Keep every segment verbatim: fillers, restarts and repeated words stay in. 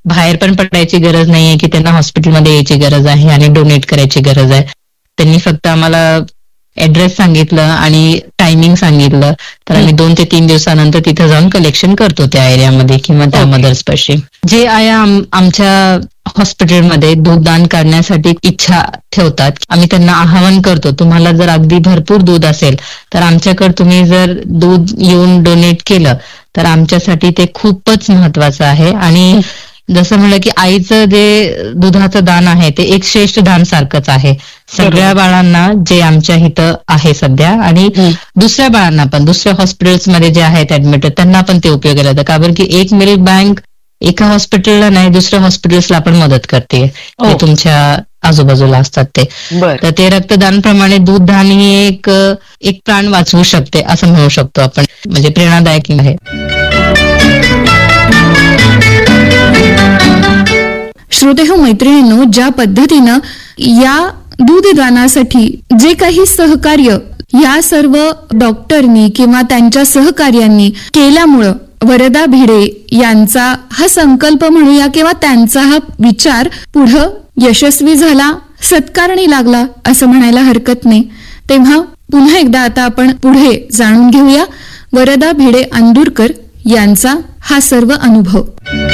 बाहेर पण पडायची गरज नाहीये की त्यांना हॉस्पिटलमध्ये यायची गरज आहे आणि डोनेट करायची गरज आहे. त्यांनी फक्त आम्हाला ऍड्रेस सांगितलं आणि टायमिंग सांगितलं तर आम्ही दोन ते तीन दिवसानंतर तिथे जाऊन कलेक्शन करतो त्या एरियामध्ये किंवा त्या मदर्स पाशी. जे आया आमच्या हॉस्पिटलमध्ये दूध दान करण्यासाठी इच्छा ठेवतात, आम्ही त्यांना आवाहन करतो, तुम्हाला जर अगदी भरपूर दूध असेल तर आमच्याकडे तुम्ही जर दूध येऊन डोनेट केलं तर आमच्यासाठी ते खूपच महत्वाचं आहे. आणि जसं म्हणलं की आईचं जे दुधाचं दान आहे ते एक श्रेष्ठ दान सारखंच आहे सगळ्या बाळांना जे आमच्या इथं आहे सध्या, आणि दुसऱ्या बाळांना पण दुसऱ्या हॉस्पिटल्समध्ये जे आहेत ऍडमिट त्यांना पण ते उपयोगाला येतं. का बरं की एक मिल्क बँक एका हॉस्पिटलला नाही दुसऱ्या हॉस्पिटल्सला पण मदत करते ते तुमच्या आजूबाजूला असतात ते. तर ते रक्तदानप्रमाणे दूध दान ही एक एक प्राण वाचवू शकते असं म्हणू शकतो आपण, म्हणजे प्रेरणादायक आहे. श्रोते हो मैत्रिणींनो, ज्या पद्धतीनं या दूधदानासाठी जे काही सहकार्य या सर्व डॉक्टरनी किंवा त्यांच्या सहकार्यांनी केल्यामुळं वरदा भिडे यांचा हा संकल्प म्हणूया किंवा त्यांचा हा विचार पुढं यशस्वी झाला, सत्कारणी लागला असं म्हणायला हरकत नाही. तेव्हा पुन्हा एकदा आता आपण पुढे जाणून घेऊया वरदा भिडे अंदुरकर यांचा हा सर्व अनुभव.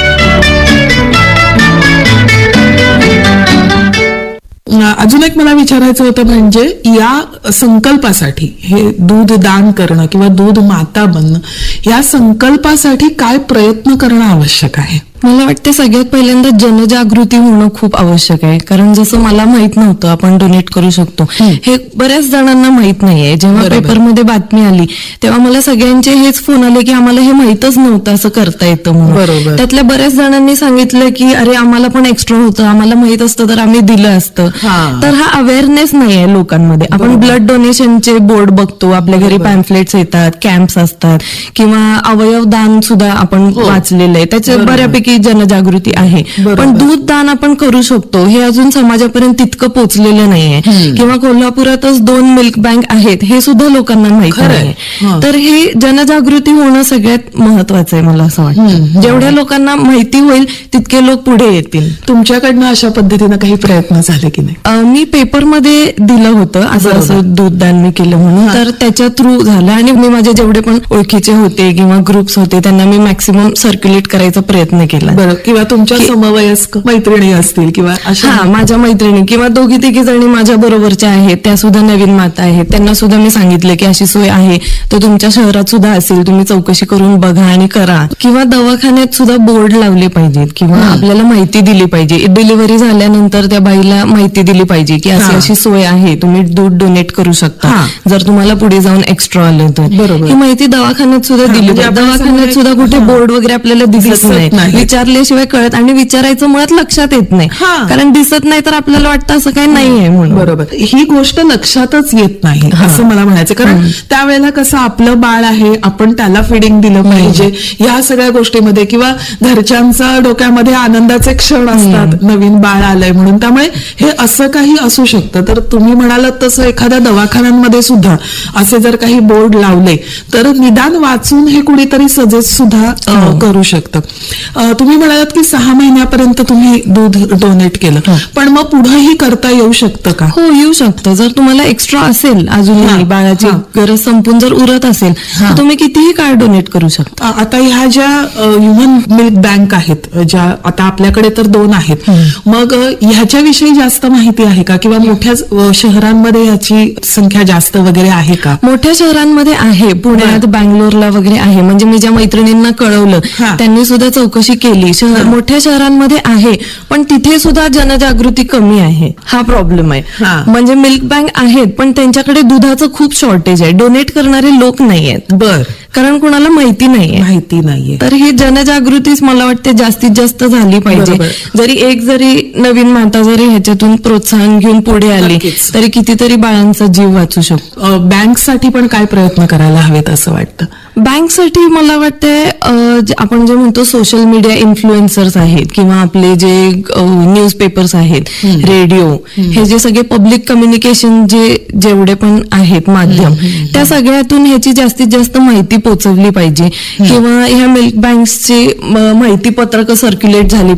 अजून एक मला विचारायचं होतं, म्हणजे या संकल्पासाठी हे दूध दान करणं किंवा दूध माता बनणं या संकल्पासाठी काय प्रयत्न करणं आवश्यक आहे? मला वाटते सगळ्यात पहिल्यांदा जनजागृती होणं खूप आवश्यक आहे. कारण जसं मला माहित नव्हतं आपण डोनेट करू शकतो हे बऱ्याच जणांना माहित नाहीये. जेव्हा पेपरमध्ये बातमी आली तेव्हा मला सगळ्यांचे हेच फोन आले की आम्हाला हे माहितच नव्हतं असं करता येतं म्हणून. त्यातल्या बऱ्याच जणांनी सांगितलं की अरे आम्हाला पण एक्स्ट्रा होतं, आम्हाला माहित असतं तर आम्ही दिलं असतं. तर हा अवेअरनेस नाहीये लोकांमध्ये. आपण ब्लड डोनेशनचे बोर्ड बघतो, आपल्या घरी पॅम्फलेट्स येतात, कॅम्प्स असतात किंवा अवयव दान सुद्धा आपण वाचलेलं आहे, त्याचे बऱ्यापैकी जनजागृती आहे. पण दूध दान आपण करू शकतो हे अजून समाजापर्यंत तितकं पोहोचलेलं नाहीये. किंवा कोल्हापुरातच दोन मिल्क बँक आहेत हे सुद्धा लोकांना माहिती नाही. तर हे जनजागृती होणं सगळ्यात महत्वाचं आहे मला असं वाटतं. जेवढ्या लोकांना माहिती होईल तितके लोक पुढे येतील. तुमच्याकडनं अशा पद्धतीनं काही प्रयत्न झाले की नाही? मी पेपरमध्ये दिलं होतं असं असं दूध दान मी केलं म्हणून, तर त्याच्या थ्रू झालं. आणि मी माझे जेवढे पण ओळखीचे होते किंवा ग्रुप्स होते त्यांना मी मॅक्सिमम सर्क्युलेट करायचा प्रयत्न केला. बरं, किंवा तुमच्या समवयस्क मैत्रिणी असतील किंवा अशा? हा, माझ्या मैत्रिणी किंवा दोघी तिघी जणी माझ्या बरोबरच्या आहेत, त्या सुद्धा नवीन माता आहेत, त्यांना सुद्धा मी सांगितलं की अशी सोय आहे, तर तुमच्या शहरात सुद्धा असेल, तुम्ही चौकशी करून बघा आणि करा. किंवा दवाखान्यात सुद्धा बोर्ड लावले पाहिजेत किंवा आपल्याला माहिती दिली पाहिजे. डिलिव्हरी झाल्यानंतर त्या बाईला माहिती दिली पाहिजे की अशी अशी सोय आहे, तुम्ही दूध डोनेट करू शकता जर तुम्हाला पुढे जाऊन एक्स्ट्रा आलं तर. ही माहिती दवाखान्यात सुद्धा दिली पाहिजे. दवाखान्यात सुद्धा कुठे बोर्ड वगैरे आपल्याला दिसत नाही, विचारल्याशिवाय कळत, आणि विचारायचं मुळात लक्षात येत नाही कारण दिसत नाही तर आपल्याला वाटतं असं काही नाहीये म्हणून. बरोबर, ही गोष्ट लक्षातच येत नाही असं मला म्हणायचं. कारण त्यावेळेला कसं आपलं बाळ आहे, आपण त्याला फिडिंग दिलं पाहिजे या सगळ्या गोष्टीमध्ये, किंवा घरच्यांचा डोक्यामध्ये आनंदाचे क्षण असतात नवीन बाळ आलंय म्हणून. त्यामुळे हे असं काही असू शकतं. तर तुम्ही म्हणालात तसं एखाद्या दवाखान्यांमध्ये सुद्धा असे जर काही बोर्ड लावले तर निदान वाचून हे कुणीतरी सजेस्ट सुद्धा करू शकतं. तुम्ही म्हणालात की सहा महिन्यापर्यंत तुम्ही दूध डोनेट केलं, पण मग पुढेही करता येऊ शकतं का? हो, येऊ शकतं. जर तुम्हाला एक्स्ट्रा असेल अजूनही बाळाची गरज संपून जर उरत असेल तर तुम्ही कितीही काळ डोनेट करू शकता. आता ह्या ज्या ह्युमन मिल्क बँक आहेत, ज्या आता आपल्याकडे तर दोन आहेत, मग ह्याच्याविषयी जास्त माहिती आहे का? किंवा मोठ्या शहरांमध्ये याची संख्या जास्त वगैरे आहे का? मोठ्या शहरांमध्ये आहे, पुण्यात बँगलोरला वगैरे आहे. म्हणजे मी ज्या मैत्रिणींना कळवलं त्यांनी सुद्धा चौकशी केली. शहर मोठ्या शहरांमध्ये आहे पण तिथे सुद्धा जनजागृती कमी आहे, हा प्रॉब्लेम आहे. म्हणजे मिल्क बँक आहेत पण त्यांच्याकडे दुधाचं खूप शॉर्टेज आहे, डोनेट करणारे लोक नाहीयेत. बर, कारण कुणाला माहिती नाहीये माहिती नाहीये तर ही जनजागृतीच मला वाटते जास्तीत जास्त झाली पाहिजे. जरी एक जरी नवीन माता जरी ह्याच्यातून प्रोत्साहन घेऊन पुढे आली तरी कितीतरी बाळांचा जीव वाचू शकतो. बँकसाठी पण काय प्रयत्न करायला हवेत असं वाटतं? बँकसाठी मला वाटते आपण जे म्हणतो सोशल मीडिया इन्फ्लुएन्सर्स आहेत किंवा आपले जे न्यूज पेपर्स आहेत, रेडिओ, हे जे सगळे पब्लिक कम्युनिकेशन जे जेवढे पण आहेत माध्यम, त्या सगळ्यातून ह्याची जास्तीत जास्त माहिती पोहोचवली पाहिजे. किंवा ह्या मिल्क बँक्सची माहिती पत्रक सर्क्युलेट झाली